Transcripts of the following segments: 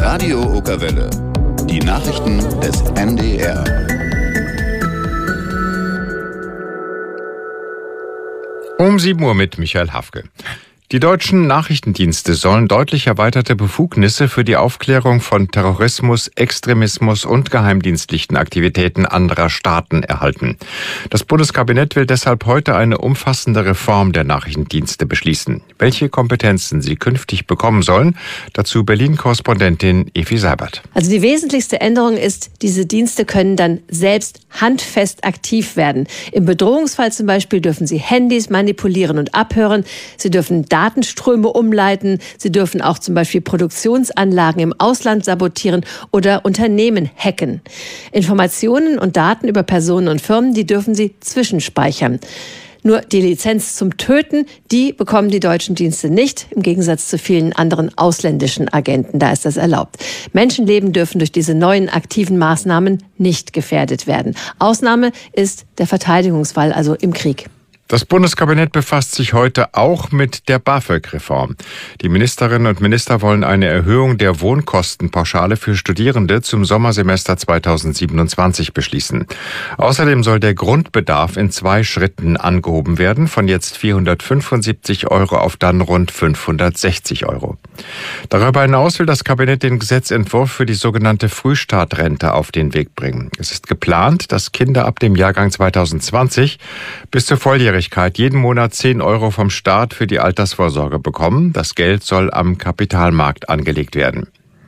Radio Okerwelle. Die Nachrichten des NDR. Um 7 Uhr mit Michael Hafke. Die deutschen Nachrichtendienste sollen deutlich erweiterte Befugnisse für die Aufklärung von Terrorismus, Extremismus und geheimdienstlichen Aktivitäten anderer Staaten erhalten. Das Bundeskabinett will deshalb heute eine umfassende Reform der Nachrichtendienste beschließen. Welche Kompetenzen sie künftig bekommen sollen, dazu Berlin-Korrespondentin Evi Seibert. Also die wesentlichste Änderung ist, diese Dienste können dann selbst handfest aktiv werden. Im Bedrohungsfall zum Beispiel dürfen sie Handys manipulieren und abhören. Sie dürfen Datenströme umleiten. Sie dürfen auch zum Beispiel Produktionsanlagen im Ausland sabotieren oder Unternehmen hacken. Informationen und Daten über Personen und Firmen, die dürfen sie zwischenspeichern. Nur die Lizenz zum Töten, die bekommen die deutschen Dienste nicht, im Gegensatz zu vielen anderen ausländischen Agenten. Da ist das erlaubt. Menschenleben dürfen durch diese neuen aktiven Maßnahmen nicht gefährdet werden. Ausnahme ist der Verteidigungsfall, also im Krieg. Das Bundeskabinett befasst sich heute auch mit der BAföG-Reform. Die Ministerinnen und Minister wollen eine Erhöhung der Wohnkostenpauschale für Studierende zum Sommersemester 2027 beschließen. Außerdem soll der Grundbedarf in 2 Schritten angehoben werden, von jetzt 475 € auf dann rund 560 €. Darüber hinaus will das Kabinett den Gesetzentwurf für die sogenannte Frühstartrente auf den Weg bringen. Es ist geplant, dass Kinder ab dem Jahrgang 2020 bis zur Volljährigkeit jeden Monat 10 € vom Staat für die Altersvorsorge bekommen. Das Geld soll am Kapitalmarkt angelegt werden.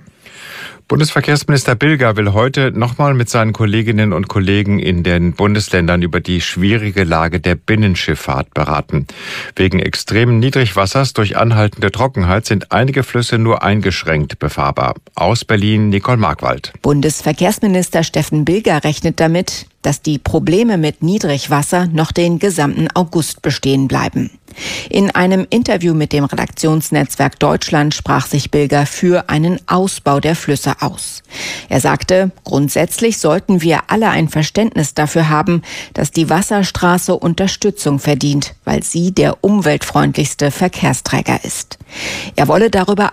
Bundesverkehrsminister Bilger will heute nochmal mit seinen Kolleginnen und Kollegen in den Bundesländern über die schwierige Lage der Binnenschifffahrt beraten. Wegen extremen Niedrigwassers durch anhaltende Trockenheit sind einige Flüsse nur eingeschränkt befahrbar. Aus Berlin Nicole Markwald. Bundesverkehrsminister Steffen Bilger rechnet damit, dass die Probleme mit Niedrigwasser noch den gesamten August bestehen bleiben. In einem Interview mit dem Redaktionsnetzwerk Deutschland sprach sich Bilger für einen Ausbau der Flüsse aus. Er sagte, grundsätzlich sollten wir alle ein Verständnis dafür haben, dass die Wasserstraße Unterstützung verdient, weil sie der umweltfreundlichste Verkehrsträger ist. Er wolle darüber